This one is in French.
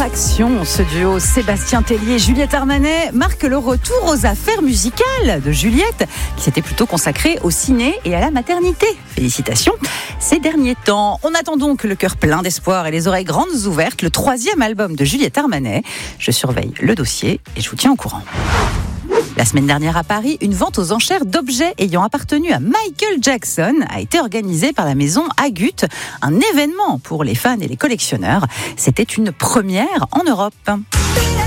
attraction. Ce duo Sébastien Tellier et Juliette Armanet marque le retour aux affaires musicales de Juliette, qui s'était plutôt consacrée au ciné et à la maternité. Félicitations. Ces derniers temps, on attend donc le cœur plein d'espoir et les oreilles grandes ouvertes, le 3e album de Juliette Armanet. Je surveille le dossier et je vous tiens au courant. La semaine dernière à Paris, une vente aux enchères d'objets ayant appartenu à Michael Jackson a été organisée par la maison Agut, un événement pour les fans et les collectionneurs. C'était une première en Europe.